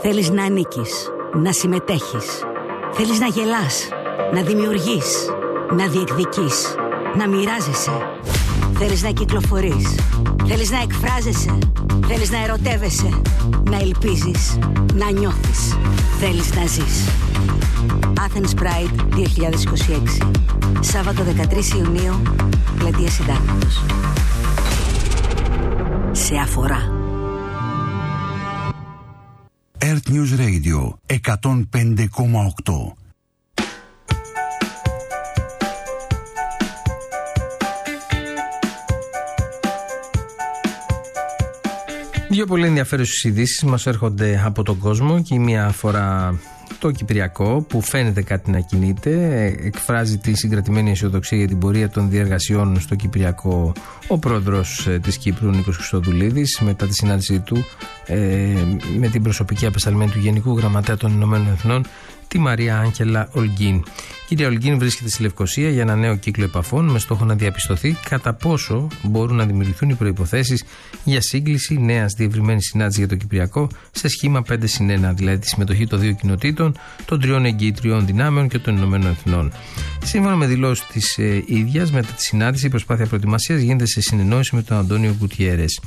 Θέλεις να ανήκεις, να συμμετέχεις. Θέλεις να γελάς, να δημιουργείς, να διεκδικείς, να μοιράζεσαι. Θέλεις να κυκλοφορείς, θέλεις να εκφράζεσαι. Θέλεις να ερωτεύεσαι, να ελπίζεις, να νιώθεις. Θέλεις να ζεις. Athens Pride 2026. Σάββατο 13 Ιουνίου, Πλατεία Συντάγματος. Σε αφορά. Earth News Radio 105,8. Δύο πολύ ενδιαφέρουσες ειδήσεις μας έρχονται από τον κόσμο και η μία αφορά το Κυπριακό που φαίνεται κάτι να κινείται, εκφράζει τη συγκρατημένη αισιοδοξία για την πορεία των διεργασιών στο Κυπριακό ο πρόεδρος της Κύπρου Νίκος Χριστοδουλίδης μετά τη συνάντησή του με την προσωπική απεσταλμένη του Γενικού Γραμματέα των Ηνωμένων Εθνών, τη Μαρία Άγγελα Ολγκίν. Η κυρία Ολγκίν βρίσκεται στη Λευκοσία για ένα νέο κύκλο επαφών με στόχο να διαπιστωθεί κατά πόσο μπορούν να δημιουργηθούν οι προϋποθέσεις για σύγκληση νέας διευρυμένης συνάντησης για το Κυπριακό σε σχήμα 5+1, δηλαδή τη συμμετοχή των δύο κοινοτήτων, των τριών εγγυητριών δυνάμεων και των Ηνωμένων Εθνών. Σύμφωνα με δηλώσεις της ίδιας, μετά τη συνάντηση, η προσπάθεια προετοιμασίας γίνεται σε συνεννόηση με τον Αντώνιο Γκουτιέρες.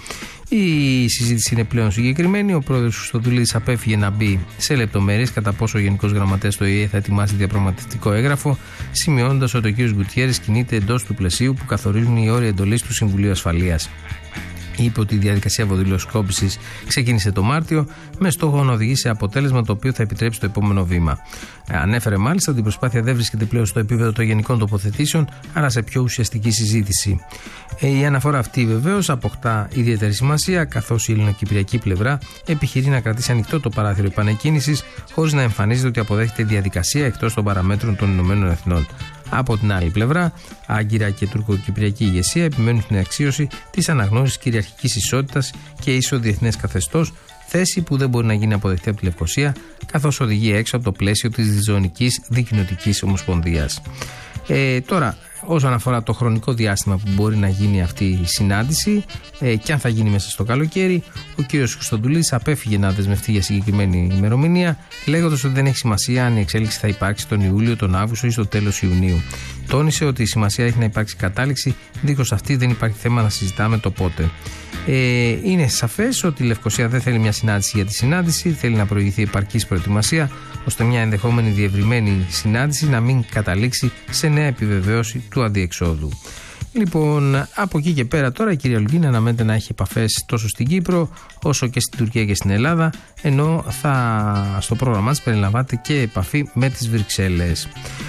Η συζήτηση είναι πλέον συγκεκριμένη. Ο πρόεδρος Χριστοδουλίδης απέφυγε να μπει σε λεπτομέρειες κατά πόσο ο Γενικός Γραμματέας του ΟΗΕ θα ετοιμάσει διαπραγματευτικό έγγραφο, σημειώνοντας ότι ο κ. Γκουτιέρες κινείται εντός του πλαισίου που καθορίζουν οι όροι εντολής του Συμβουλίου Ασφαλείας. Είπε ότι η διαδικασία αποδηλωσκόπησης ξεκίνησε το Μάρτιο με στόχο να οδηγήσει σε αποτέλεσμα το οποίο θα επιτρέψει το επόμενο βήμα. Ανέφερε μάλιστα ότι η προσπάθεια δεν βρίσκεται πλέον στο επίπεδο των γενικών τοποθετήσεων, αλλά σε πιο ουσιαστική συζήτηση. Η αναφορά αυτή βεβαίως αποκτά ιδιαίτερη σημασία, καθώς η ελληνοκυπριακή πλευρά επιχειρεί να κρατήσει ανοιχτό το παράθυρο επανεκκίνησης, χωρίς να εμφανίζεται ότι αποδέχεται διαδικασία εκτός των παραμέτρων των Ηνωμένων Εθνών. Από την άλλη πλευρά, Άγκυρα και τουρκοκυπριακή ηγεσία επιμένουν στην αξίωση της αναγνώρισης κυριαρχικής ισότητας και ίσο διεθνές καθεστώς, θέση που δεν μπορεί να γίνει αποδεκτή από τη Λευκοσία, καθώς οδηγεί έξω από το πλαίσιο της διζωνικής δικοινοτικής ομοσπονδίας. Τώρα, όσον αφορά το χρονικό διάστημα που μπορεί να γίνει αυτή η συνάντηση και αν θα γίνει μέσα στο καλοκαίρι, ο κ. Χριστοδουλίδης απέφυγε να δεσμευτεί για συγκεκριμένη ημερομηνία, λέγοντας ότι δεν έχει σημασία αν η εξέλιξη θα υπάρξει τον Ιούλιο, τον Αύγουστο ή στο τέλος Ιουνίου. Τόνισε ότι η σημασία έχει να υπάρξει κατάληξη, δίχως αυτή δεν υπάρχει θέμα να συζητάμε το πότε. Είναι σαφές ότι η Λευκοσία δεν θέλει μια συνάντηση για τη συνάντηση, θέλει να προηγηθεί επαρκής προετοιμασία, ώστε μια ενδεχόμενη διευρυμένη συνάντηση να μην καταλήξει σε νέα επιβεβαίωση του αδιεξόδου. Λοιπόν, από εκεί και πέρα τώρα η κυρία Ολγκίν αναμένεται να έχει επαφές τόσο στην Κύπρο όσο και στην Τουρκία και στην Ελλάδα, ενώ στο πρόγραμμά της περιλαμβάνεται και επαφή με τις Βρυξέλλες.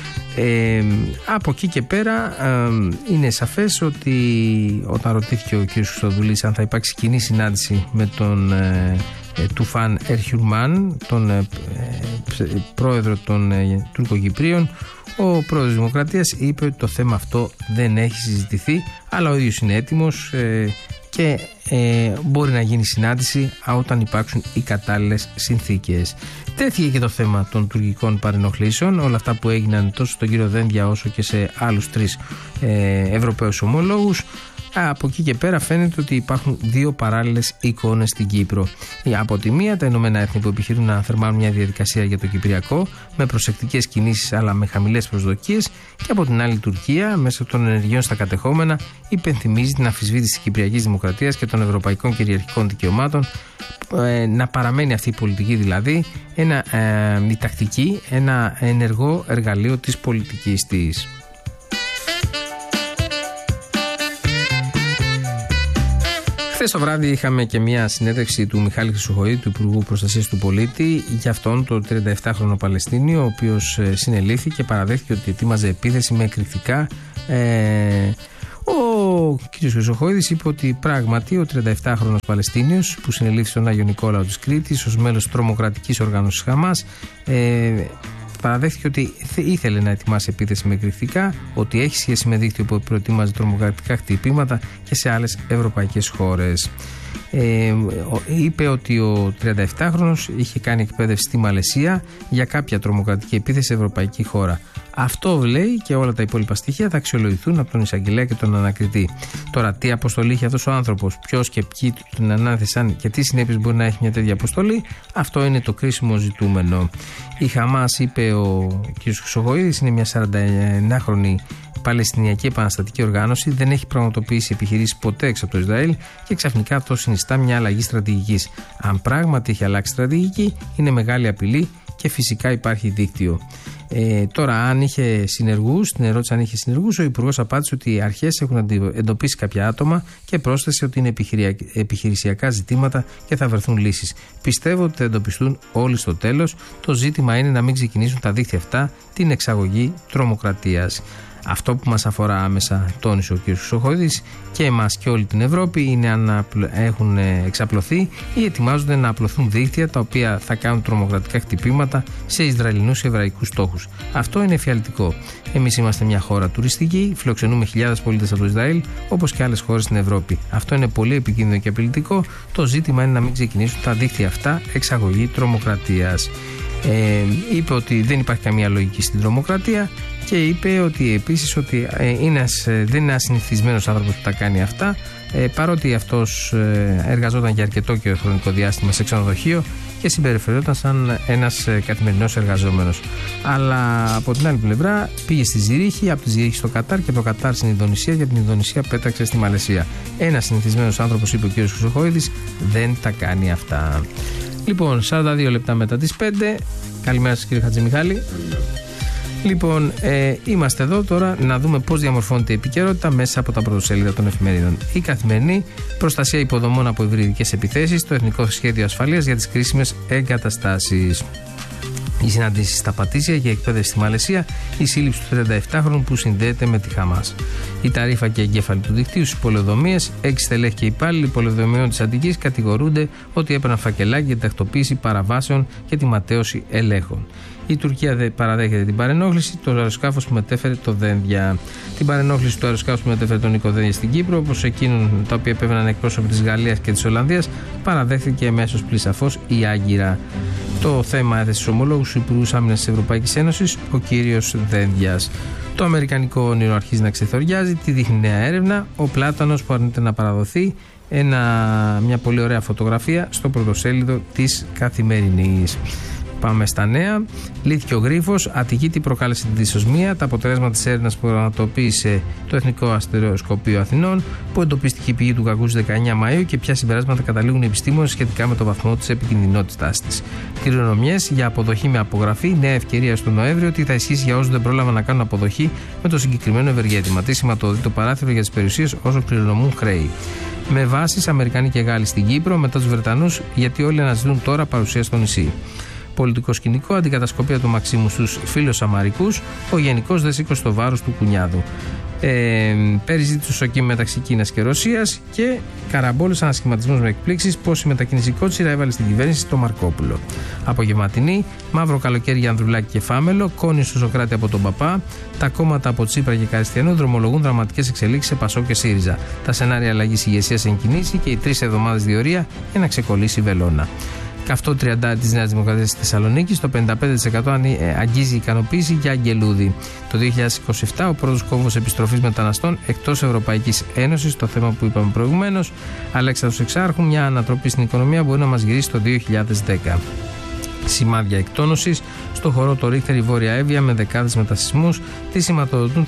Από εκεί και πέρα είναι σαφές ότι όταν ρωτήθηκε ο κ. Χριστοδουλίδης αν θα υπάρξει κοινή συνάντηση με τον Τουφάν Ερχιουρμάν, τον πρόεδρο των Τουρκοκυπρίων, ο πρόεδρος Δημοκρατίας είπε ότι το θέμα αυτό δεν έχει συζητηθεί, αλλά ο ίδιος είναι έτοιμος και μπορεί να γίνει συνάντηση όταν υπάρξουν οι κατάλληλες συνθήκες. Τέθηκε και το θέμα των τουρκικών παρενοχλήσεων, όλα αυτά που έγιναν τόσο στον κύριο Δένδια όσο και σε άλλους 3 Ευρωπαίους ομολόγους. Από εκεί και πέρα φαίνεται ότι υπάρχουν δύο παράλληλες εικόνες στην Κύπρο. Από τη μία τα Ηνωμένα Έθνη που επιχειρούν να θερμάνουν μια διαδικασία για το Κυπριακό με προσεκτικές κινήσεις αλλά με χαμηλές προσδοκίες, και από την άλλη Τουρκία μέσα των ενεργειών στα κατεχόμενα υπενθυμίζει την αμφισβήτηση της Κυπριακής Δημοκρατίας και των ευρωπαϊκών κυριαρχικών δικαιωμάτων, να παραμένει αυτή η πολιτική δηλαδή η τακτική, ένα ενεργό εργαλείο της πολιτικής της. Χθες το βράδυ είχαμε και μια συνέντευξη του Μιχάλη Χρυσοχοΐδη, του Υπουργού Προστασίας του Πολίτη, για αυτόν τον 37χρονο Παλαιστίνιο, ο οποίος συνελήφθη και παραδέχθηκε ότι ετοίμαζε επίθεση με εκρηκτικά. Ο κ. Χρυσοχοΐδης είπε ότι πράγματι ο 37χρονος Παλαιστίνιος που συνελήφθη στον Άγιο Νικόλαο της Κρήτης ως μέλος τρομοκρατικής οργάνωσης Χαμάς, παραδέχθηκε ότι ήθελε να ετοιμάσει επίθεση με εκρηκτικά, ότι έχει σχέση με δίκτυο που προετοίμαζε τρομοκρατικά χτυπήματα και σε άλλες ευρωπαϊκές χώρες. είπε ότι ο 37χρονος είχε κάνει εκπαίδευση στη Μαλαισία για κάποια τρομοκρατική επίθεση σε ευρωπαϊκή χώρα. Αυτό λέει, και όλα τα υπόλοιπα στοιχεία θα αξιολογηθούν από τον εισαγγελέα και τον ανακριτή. Τώρα, τι αποστολή είχε αυτός ο άνθρωπος, ποιος και ποιοι τον ανάθεσαν και τι συνέπειες μπορεί να έχει μια τέτοια αποστολή, αυτό είναι το κρίσιμο ζητούμενο. Η Χαμάς, είπε ο κ. Χρυσοχοΐδης, είναι μια 49χρονη Παλαιστινιακή επαναστατική οργάνωση, δεν έχει πραγματοποιήσει επιχειρήσεις ποτέ έξω από το Ισραήλ και ξαφνικά αυτό συνιστά μια αλλαγή στρατηγικής. Αν πράγματι έχει αλλάξει στρατηγική, είναι μεγάλη απειλή και φυσικά υπάρχει δίκτυο. Τώρα, αν είχε συνεργούς, την ερώτηση αν είχε συνεργούς, ο Υπουργός απάντησε ότι οι αρχές έχουν εντοπίσει κάποια άτομα και πρόσθεσε ότι είναι επιχειρησιακά ζητήματα και θα βρεθούν λύσεις. Πιστεύω ότι θα εντοπιστούν όλοι στο τέλος. Το ζήτημα είναι να μην ξεκινήσουν τα δίκτυα αυτά την εξαγωγή τρομοκρατίας. Αυτό που μας αφορά άμεσα, τόνισε ο κ. Χρυσοχοΐδης, και εμάς και όλη την Ευρώπη, είναι αν έχουν εξαπλωθεί ή ετοιμάζονται να απλωθούν δίκτυα τα οποία θα κάνουν τρομοκρατικά χτυπήματα σε Ισραηλινούς και Εβραϊκούς στόχους. Αυτό είναι εφιαλτικό. Εμείς είμαστε μια χώρα τουριστική, φιλοξενούμε χιλιάδες πολίτες από το Ισραήλ, όπως και άλλες χώρες στην Ευρώπη. Αυτό είναι πολύ επικίνδυνο και απειλητικό. Το ζήτημα είναι να μην ξεκινήσουν τα δίκτυα αυτά εξαγωγή τρομοκρατίας. Είπε ότι δεν υπάρχει καμία λογική στην τρομοκρατία και είπε ότι επίσης ότι δεν είναι ασυνηθισμένος άνθρωπος που τα κάνει αυτά, παρότι αυτός εργαζόταν για αρκετό και χρονικό διάστημα σε ξενοδοχείο και συμπεριφερόταν σαν ένας καθημερινός εργαζόμενος. Αλλά από την άλλη πλευρά πήγε στη Ζηρίχη, από τη Ζηρίχη στο Κατάρ και από το Κατάρ στην Ινδονησία και από την Ινδονησία πέταξε στη Μαλαισία. Ένας συνηθισμένος άνθρωπος, είπε ο κ. Χρυσοχοΐδης, δεν τα κάνει αυτά. Λοιπόν, 42 λεπτά μετά τις 5. Καλημέρα σας, κύριε Χατζημιχάλη. Λοιπόν, είμαστε εδώ τώρα να δούμε πώς διαμορφώνεται η επικαιρότητα μέσα από τα πρωτοσέλιδα των εφημερίδων. Η Καθημερινή, προστασία υποδομών από υβριδικές επιθέσεις, το Εθνικό Σχέδιο Ασφαλείας για τις κρίσιμες εγκαταστάσεις. Οι συναντήσεις στα Πατήσια για εκπαίδευση στη Μαλαισία, η σύλληψη του 37χρονου που συνδέεται με τη Χαμάς. Η Ταρίφα και εγκέφαλοι του δικτύου στις πολεοδομίες, 6 στελέχοι και υπάλληλοι πολεοδομιών της Αττικής κατηγορούνται ότι έπαιρναν φακελάκια για τακτοποίηση παραβάσεων και τη ματαίωση ελέγχων. Η Τουρκία παραδέχεται την παρενόχληση του αεροσκάφους που μετέφερε το Δένδια. Την παρενόχληση του αεροσκάφους που μετέφερε τον Νίκο Δένδια στην Κύπρο, όπως εκείνων τα οποία επέβαιναν εκπρόσωποι της Γαλλίας και της Ολλανδίας, παραδέχθηκε εμέσως πλησαφώς η Άγκυρα. Το θέμα έθεσε στους ομολόγους του Υπουργούς Άμυνας της Ευρωπαϊκής Ένωσης ο κύριος Δένδιας. Το αμερικανικό όνειρο αρχίζει να ξεθοριάζει. Τι δείχνει νέα έρευνα? Ο πλάτανος που αρνείται να παραδοθεί. Μια πολύ ωραία φωτογραφία στο πρωτοσέλιδο της Καθημερινής. Πάμε στα νέα. Λύθηκε ο γρίφος. Αττική τι προκάλεσε τη δυσοσμία. Τα αποτελέσματα της έρευνας που πραγματοποίησε το Εθνικό Αστεροσκοπείο Αθηνών, που εντοπίστηκε η πηγή του κακού στις 19 Μαΐου και ποια συμπεράσματα καταλήγουν οι επιστήμονες σχετικά με το βαθμό της επικινδυνότητάς της. Κληρονομιές για αποδοχή με απογραφή. Νέα ευκαιρία στο Νοέμβριο. Τι θα ισχύσει για όσους δεν πρόλαβαν να κάνουν αποδοχή με το συγκεκριμένο ευεργέτημα. Τι σηματοδοτεί το παράθυρο για τις περιουσίες όσο κληρονομούν χρέη. Με βάσεις Αμερικανοί και Γάλλοι στην Κύπρο μετά τους Βρετανούς, γιατί όλοι αναζητούν τώρα παρουσία στο νησί. Πολιτικό σκηνικό, αντικατασκοπία του Μαξίμου στους φιλοσαμαρικούς, ο γενικός δεν σήκωσε το βάρος του κουνιάδου. Περιζήτησε το σοκί μεταξύ Κίνας και Ρωσίας και καραμπόλες ανασχηματισμούς με εκπλήξεις πως η μετακινησικότητα έβαλε στην κυβέρνηση το Μαρκόπουλο. Απογευματινή, μαύρο καλοκαίρι για Ανδρουλάκη και Φάμελο, κόνη στο Σοκράτη από τον Παπά, τα κόμματα από Τσίπρα και Καριστιανού δρομολογούν δραματικές εξελίξεις σε Πασόκ και ΣΥΡΙΖΑ. Τα σενάρια αλλαγής ηγεσίας εν κινήσει και οι 3 εβδομάδες διορία για να ξεκολλήσει η βελόνα. Καυτό 30 της Νέας Δημοκρατίας στη Θεσσαλονίκη, το 55% αγγίζει ικανοποίηση για Αγγελούδη. Το 2027 ο πρώτος κόμβος επιστροφής μεταναστών εκτός Ευρωπαϊκής Ένωσης, το θέμα που είπαμε προηγουμένως. Αλέξανδρος Εξάρχου, μια ανατροπή στην οικονομία μπορεί να μας γυρίσει το 2010. Σημάδια εκτόνωσης στο χώρο το Ρίχτερ η Βόρεια Εύβοια με δεκάδες μετασυσμούς. Τι σηματοδοτούν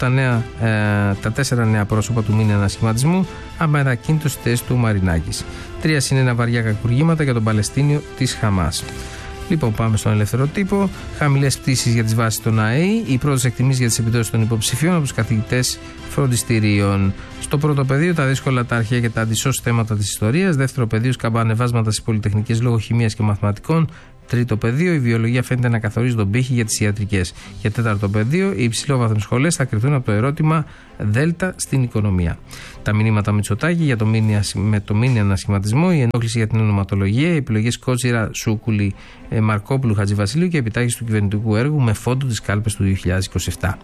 τα 4 νέα πρόσωπα του μήνυ ανασχηματισμού, αμετακίνητο στη θέση του Μαρινάκης. 3 συνένα βαριά κακουργήματα για τον Παλαιστίνιο της Χαμάς. Λοιπόν, πάμε στον ελεύθερο τύπο. Χαμηλές πτήσεις για τις βάσεις των ΑΕΗ. Οι πρώτες εκτιμήσεις για τις επιδόσεις των υποψηφίων από τους καθηγητές φροντιστηρίων. Στο πρώτο πεδίο, τα δύσκολα, τα αρχαία και τα αντισώς θέματα της ιστορίας. Δεύτερο πεδίο, σκαμπανεβάσματα στις πολυτεχνικές λόγω χημίας και μαθηματικών. Τρίτο πεδίο, η βιολογία φαίνεται να καθορίζει τον πύχη για τις ιατρικές. Και τέταρτο πεδίο, οι υψηλόβαθμες σχολές θα κρυφθούν από το ερώτημα Δέλτα στην οικονομία. Τα μηνύματα Μητσοτάκη με το μήνυ ανασχηματισμό, η ενόχληση για την ονοματολογία, οι επιλογές Κότσιρα, Σούκουλη, Μαρκόπουλου, Χατζηβασιλείου και η επιτάχυνση του κυβερνητικού έργου με φόντο τις κάλπες του 2027.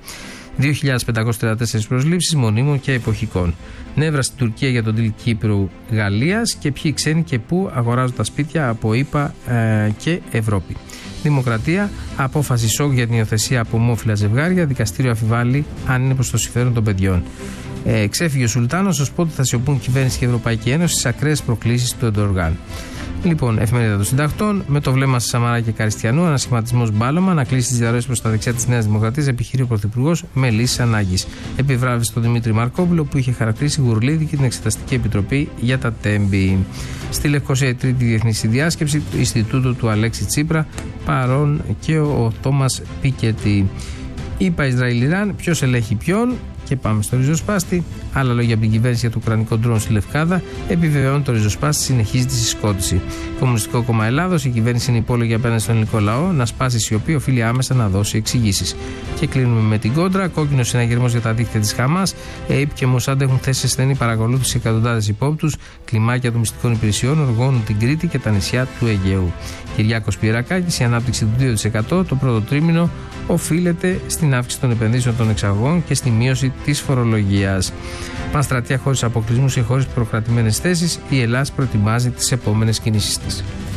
2.534 προσλήψεις μονίμων και εποχικών. Νεύρα στην Τουρκία για τον deal Κύπρου-Γαλλίας και ποιοι ξένοι και πού αγοράζουν τα σπίτια από ΗΠΑ και Ευρώπη. Δημοκρατία, απόφαση σοκ για την υιοθεσία από ομόφυλα ζευγάρια. Δικαστήριο αφιβάλλει αν είναι προς το συμφέρον των παιδιών. Ξέφυγε ο Σουλτάνος, ως πότε θα σιωπούν κυβέρνηση και Ευρωπαϊκή Ένωση στις ακραίες προκλήσεις του Ερντογάν. Λοιπόν, εφημερίδα των συντακτών, με το βλέμμα σε Σαμαρά και Καριστιανού, ανασχηματισμός μπάλωμα, να κλείσει τις διαρροές προς τα δεξιά της Νέας Δημοκρατίας, επιχείρει ο Πρωθυπουργός με λύσεις ανάγκης. Επιβράβευσε στον Δημήτρη Μαρκόπουλο, που είχε χαρακτηρίσει γουρλίδι και την Εξεταστική Επιτροπή για τα Τέμπη. Στη Λευκοσία, η τρίτη διεθνή συνδιάσκεψη του Ινστιτούτου του Αλέξη Τσίπρα, παρόν και ο Τόμας Πίκετι. Είπα Ισραήλ-Ιράν, ποιος ελέγχει ποιον. Και πάμε στο ριζοσπάστη. Άλλα λόγια από την κυβέρνηση για το ουκρανικό ντρόν στη Λευκάδα επιβεβαιώνει το ριζοσπάστη συνεχίζει τη συσκότηση. Κομμουνιστικό Κόμμα Ελλάδος, η κυβέρνηση είναι υπόλογη απέναντι στον ελληνικό λαό, να σπάσει σιωπή, οφείλει άμεσα να δώσει εξηγήσεις. Και κλείνουμε με την κόντρα. Κόκκινο συναγερμός για τα δίκτυα της Χαμάς. ΕΕΠ και Μοσάντα έχουν θέσει σε στενή παρακολούθηση εκατοντάδες υπόπτους. Κλιμάκια των μυστικών υπηρεσιών οργώνουν την Κρήτη και τα νησιά του Αιγαίου. Κυριάκος Πιερακάκης, η ανάπτυξη του 2% το πρώτο τρίμηνο οφείλεται στην αύξηση των επενδύσεων των εξαγωγών και στη μείωση της φορολογίας. Πανστρατεία χωρίς αποκλεισμούς ή χωρίς προκρατημένες θέσεις, η Ελλάδα προετοιμάζει τις επόμενες κινήσεις της.